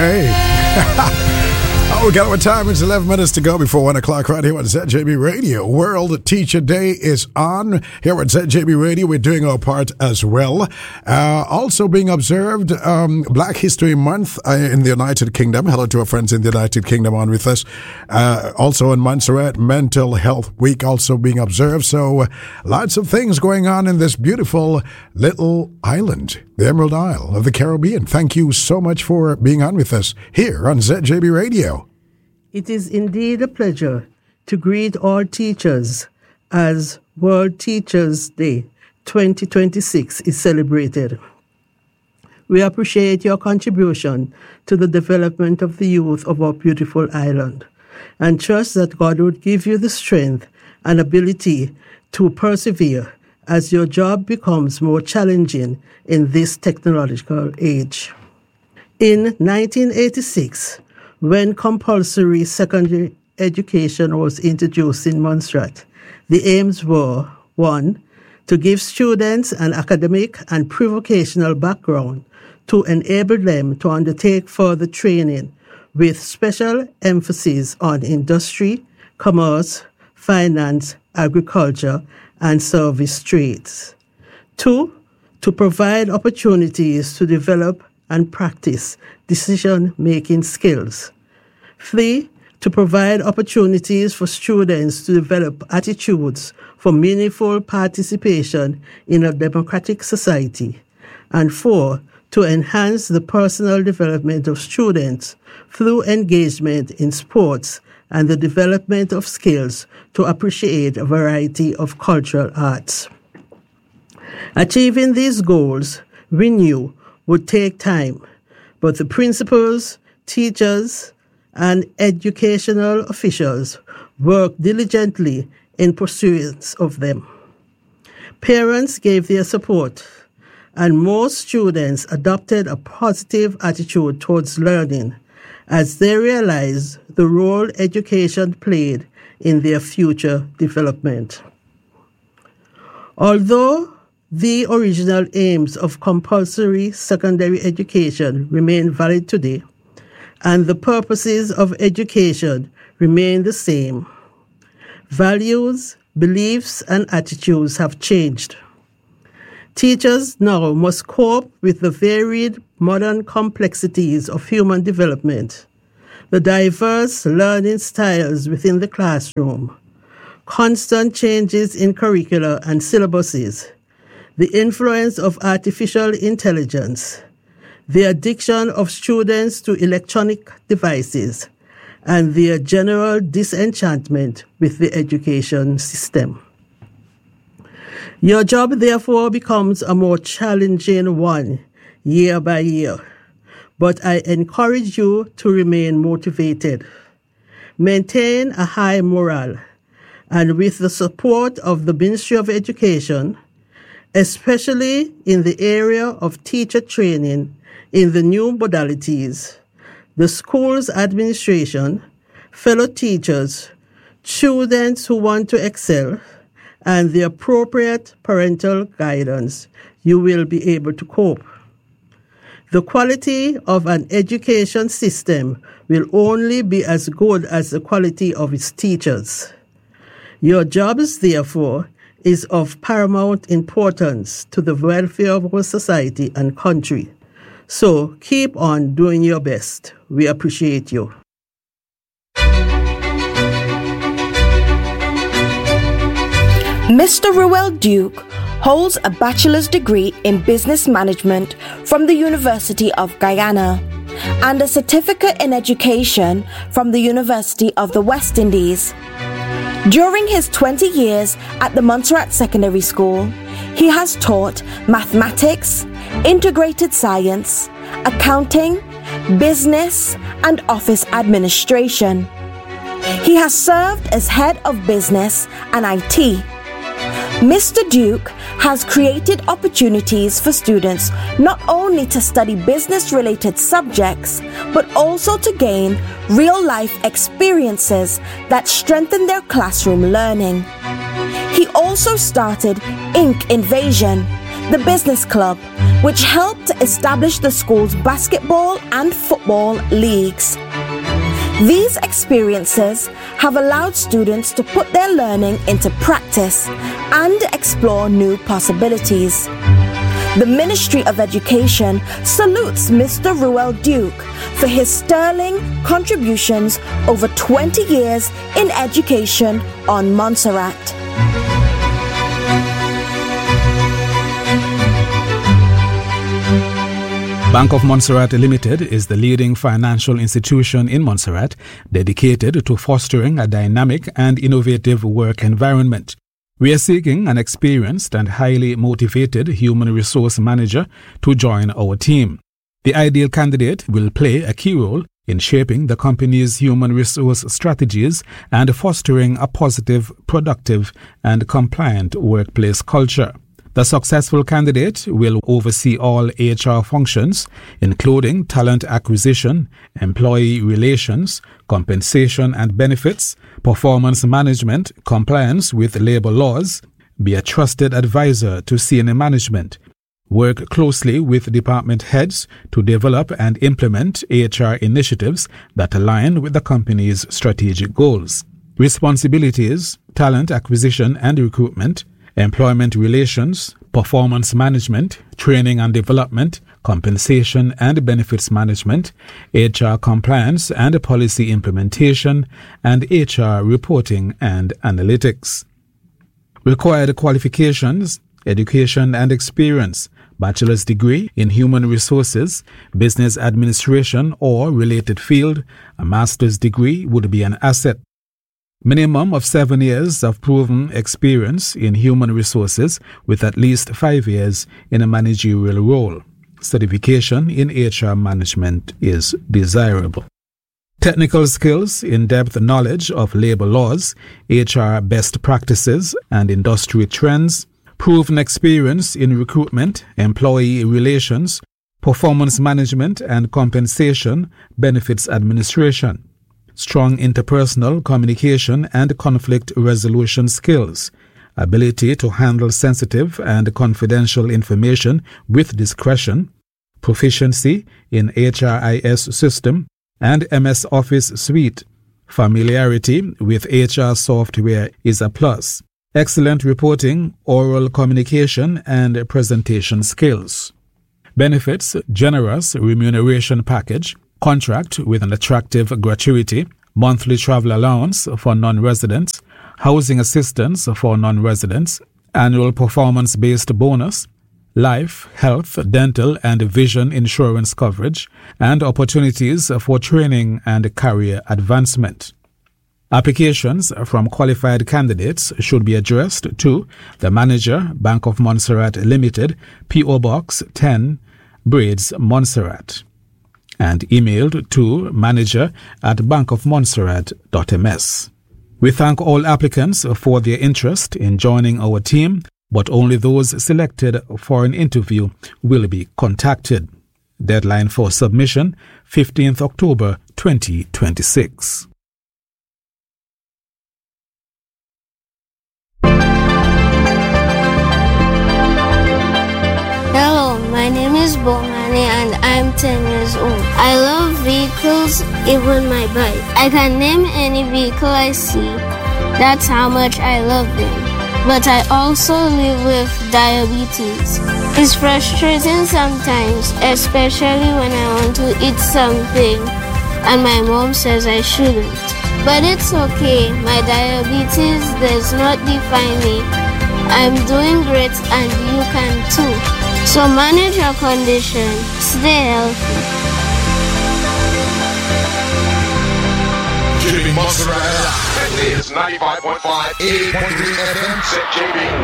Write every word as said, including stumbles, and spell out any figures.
Hey. Oh, we got our time. It's eleven minutes to go before one o'clock right here on Z J B Radio. World Teacher Day is on. Here at Z J B Radio, we're doing our part as well. Uh, also being observed, um, Black History Month uh, in the United Kingdom. Hello to our friends in the United Kingdom on with us. Uh, also in Montserrat, Mental Health Week also being observed. So uh, lots of things going on in this beautiful little island, the Emerald Isle of the Caribbean. Thank you so much for being on with us here on Z J B Radio. It is indeed a pleasure to greet all teachers as World Teachers Day twenty twenty-six is celebrated. We appreciate your contribution to the development of the youth of our beautiful island and trust that God would give you the strength and ability to persevere as your job becomes more challenging in this technological age. In nineteen eighty-six, when compulsory secondary education was introduced in Montserrat, the aims were, one, to give students an academic and pre-vocational background to enable them to undertake further training with special emphasis on industry, commerce, finance, agriculture, and service trades. Two, to provide opportunities to develop and practice decision-making skills. Three, to provide opportunities for students to develop attitudes for meaningful participation in a democratic society. And four, to enhance the personal development of students through engagement in sports and the development of skills to appreciate a variety of cultural arts. Achieving these goals, we knew, would take time, but the principals, teachers, and educational officials worked diligently in pursuance of them. Parents gave their support, and most students adopted a positive attitude towards learning as they realized the role education played in their future development. Although the original aims of compulsory secondary education remain valid today, and the purposes of education remain the same, values, beliefs, and attitudes have changed. Teachers now must cope with the varied modern complexities of human development, the diverse learning styles within the classroom, constant changes in curricula and syllabuses, the influence of artificial intelligence, the addiction of students to electronic devices, and their general disenchantment with the education system. Your job, therefore, becomes a more challenging one year by year, but I encourage you to remain motivated, maintain a high morale, and with the support of the Ministry of Education, especially in the area of teacher training in the new modalities, the school's administration, fellow teachers, students who want to excel, and the appropriate parental guidance, you will be able to cope. The quality of an education system will only be as good as the quality of its teachers. Your jobs, therefore, is of paramount importance to the welfare of our society and country. So keep on doing your best. We appreciate you. Mister Ruel Duke holds a bachelor's degree in business management from the University of Guyana and a certificate in education from the University of the West Indies. During his twenty years at the Montserrat Secondary School, he has taught mathematics, integrated science, accounting, business, and office administration. He has served as head of business and I T. Mister Duke has created opportunities for students not only to study business-related subjects, but also to gain real-life experiences that strengthen their classroom learning. He also started Ink Invasion, the business club, which helped establish the school's basketball and football leagues. These experiences have allowed students to put their learning into practice and explore new possibilities. The Ministry of Education salutes Mister Ruel Duke for his sterling contributions over twenty years in education on Montserrat. Bank of Montserrat Limited is the leading financial institution in Montserrat dedicated to fostering a dynamic and innovative work environment. We are seeking an experienced and highly motivated human resource manager to join our team. The ideal candidate will play a key role in shaping the company's human resource strategies and fostering a positive, productive, and compliant workplace culture. The successful candidate will oversee all H R functions, including talent acquisition, employee relations, compensation and benefits, performance management, compliance with labor laws, be a trusted advisor to senior management, work closely with department heads to develop and implement H R initiatives that align with the company's strategic goals. Responsibilities: talent acquisition and recruitment, employment relations, performance management, training and development, compensation and benefits management, H R compliance and policy implementation, and H R reporting and analytics. Required qualifications: education and experience, bachelor's degree in human resources, business administration or related field. A master's degree would be an asset. Minimum of seven years of proven experience in human resources with at least five years in a managerial role. Certification in H R management is desirable. Technical skills: in-depth knowledge of labor laws, H R best practices, and industry trends. Proven experience in recruitment, employee relations, performance management and compensation, benefits administration. Strong interpersonal communication and conflict resolution skills, ability to handle sensitive and confidential information with discretion, proficiency in H R I S system and M S Office suite. Familiarity with H R software is a plus. Excellent reporting, oral communication and presentation skills. Benefits: generous remuneration package, contract with an attractive gratuity, monthly travel allowance for non-residents, housing assistance for non-residents, annual performance-based bonus, life, health, dental and vision insurance coverage, and opportunities for training and career advancement. Applications from qualified candidates should be addressed to the manager, Bank of Montserrat Limited, P O Box ten, Braids, Montserrat, and emailed to manager at bankofmontserrat.ms. We thank all applicants for their interest in joining our team, but only those selected for an interview will be contacted. Deadline for submission, fifteenth October twenty twenty-six. Hello, my name is Bomani and I'm ten years old. I love vehicles, even my bike. I can name any vehicle I see. That's how much I love them. But I also live with diabetes. It's frustrating sometimes, especially when I want to eat something and my mom says I shouldn't. But it's okay, my diabetes does not define me. I'm doing great and you can too. So manage your condition, stay healthy. J B Montserrat. This is ninety-five point five, eighty point three F M, Z J B